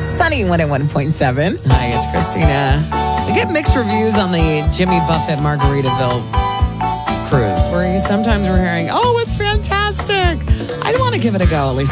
Sunny 101.7. Hi, it's Christina. We get mixed reviews on the Jimmy Buffett Margaritaville cruise, where sometimes we're hearing, oh, it's fantastic. I want to give it a go, at least